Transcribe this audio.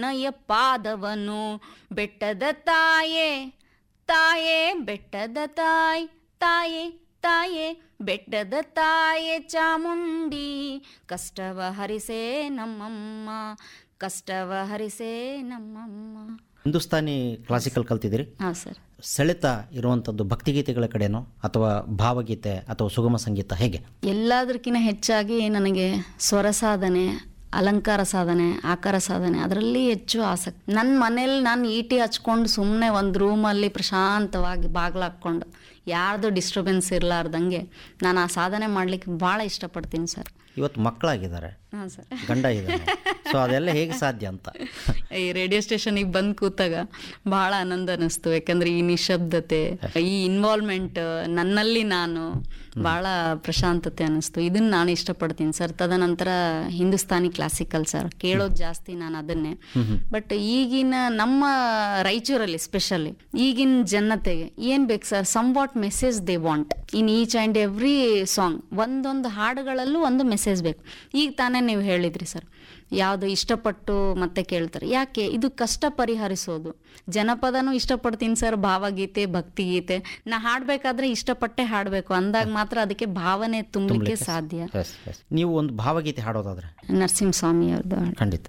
ನಯ ಪಾದವನು ಬೆಟ್ಟದ ತಾಯೇ ತಾಯೇ ಬೆಟ್ಟದ ತಾಯಿ ತಾಯೇ ತಾಯೇ ಬೆಟ್ಟದ ತಾಯೇ ಚಾಮುಂಡಿ ಕಷ್ಟವ ಹರಿಸೇ ನಮ್ಮಮ್ಮ ಕಷ್ಟವ ಹರಿಸೇ ನಮ್ಮಮ್ಮ. ಹಿಂದೂಸ್ತಾನಿ ಕ್ಲಾಸಿಕಲ್ ಕಲ್ತಿದ್ದೀರಿ? ಹಾಂ ಸರ್. ಸೆಳೆತ ಇರುವಂಥದ್ದು ಭಕ್ತಿಗೀತೆಗಳ ಕಡೆನೋ ಅಥವಾ ಭಾವಗೀತೆ ಅಥವಾ ಸುಗಮ ಸಂಗೀತ, ಹೇಗೆ? ಎಲ್ಲದಕ್ಕಿಂತ ಹೆಚ್ಚಾಗಿ ನನಗೆ ಸ್ವರ ಸಾಧನೆ, ಅಲಂಕಾರ ಸಾಧನೆ, ಆಕಾರ ಸಾಧನೆ ಅದರಲ್ಲಿ ಹೆಚ್ಚು ಆಸಕ್ತಿ. ನನ್ನ ಮನೇಲಿ ನಾನು ಈಟಿ ಹಚ್ಕೊಂಡು ಸುಮ್ಮನೆ ಒಂದು ರೂಮಲ್ಲಿ ಪ್ರಶಾಂತವಾಗಿ ಬಾಗಿಲು ಹಾಕ್ಕೊಂಡು ಯಾರ್ದು ಡಿಸ್ಟರ್ಬೆನ್ಸ್ ಇರಲಾರ್ದಂಗೆ ನಾನು ಆ ಸಾಧನೆ ಮಾಡಲಿಕ್ಕೆ ಭಾಳ ಇಷ್ಟಪಡ್ತೀನಿ ಸರ್. ಇವತ್ತು ಮಕ್ಕಳಾಗಿದ್ದಾರೆ, ಹಾಂ ಸರ್, ಗಂಡ ಇದ್ದಾರೆ, ಸೊ ಅದೆಲ್ಲ ಹೇಗೆ ಸಾಧ್ಯ ಅಂತ ಈ ರೇಡಿಯೋ ಸ್ಟೇಷನಿಗೆ ಬಂದು ಕೂತಾಗ ಭಾಳ ಆನಂದ ಅನ್ನಿಸ್ತು. ಯಾಕಂದರೆ ಈ ನಿಶಬ್ದತೆ, ಈ ಇನ್ವಾಲ್ವ್ಮೆಂಟ್ ನನ್ನಲ್ಲಿ ನಾನು ಭಾಳ ಪ್ರಶಾಂತತೆ ಅನ್ನಿಸ್ತು. ಇದನ್ನು ನಾನು ಇಷ್ಟಪಡ್ತೀನಿ ಸರ್. ತದನಂತರ ಹಿಂದೂಸ್ತಾನಿ ಕ್ಲಾಸಿಕಲ್ ಸರ್ ಕೇಳೋದು ಜಾಸ್ತಿ ನಾನು ಅದನ್ನೇ. ಬಟ್ ಈಗಿನ ನಮ್ಮ ರಾಯಚೂರಲ್ಲಿ ಸ್ಪೆಷಲಿ ಈಗಿನ ಜನತೆಗೆ ಏನು ಬೇಕು sir, some what message they want in each and every song. ಒಂದೊಂದು ಹಾಡುಗಳಲ್ಲೂ ಒಂದು ಮೆಸೇಜ್ ಬೇಕು. ಈಗ ತಾನೇ ನೀವು ಹೇಳಿದ್ರಿ ಸರ್, ಯಾವುದು ಇಷ್ಟಪಟ್ಟು ಮತ್ತೆ ಕೇಳ್ತಾರೆ. ಯಾಕೆ ಇದು ಕಷ್ಟ ಪರಿಹರಿಸೋದು. ಜನಪದನೂ ಇಷ್ಟಪಡ್ತೀನಿ ಸರ್, ಭಾವಗೀತೆ, ಭಕ್ತಿಗೀತೆ ನಾ ಹಾಡಬೇಕಾದ್ರೆ ಇಷ್ಟಪಟ್ಟೆ ಹಾಡಬೇಕು ಅಂದಾಗ ಮಾತ್ರ ಅದಕ್ಕೆ ಭಾವನೆ ತುಂಬಲಿಕ್ಕೆ ಸಾಧ್ಯ. ನೀವು ಒಂದು ಭಾವಗೀತೆ ಹಾಡೋದಾದ್ರೆ? ನರಸಿಂಹಸ್ವಾಮಿ ಅವ್ರದ್ದು ಖಂಡಿತ.